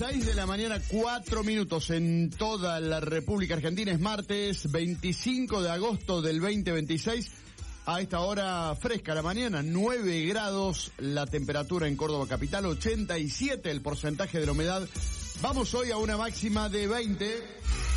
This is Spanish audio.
6 de la mañana, 4 minutos en toda la República Argentina. Es martes 25 de agosto del 2026. A esta hora fresca la mañana, 9 grados la temperatura en Córdoba capital, 87 el porcentaje de la humedad. Vamos hoy a una máxima de 20.